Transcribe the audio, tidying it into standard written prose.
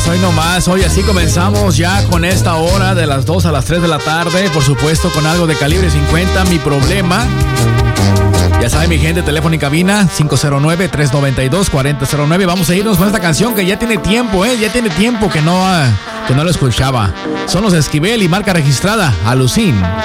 Hoy así comenzamos ya con esta hora de las 2 a las 3 de la tarde, por supuesto con algo de Calibre 50, Mi Problema. Ya saben, mi gente, teléfono y cabina 509-392-4009. Vamos a irnos con esta canción que ya tiene tiempo, ya tiene tiempo que no lo escuchaba. Son los Esquivel y marca registrada, Alucin.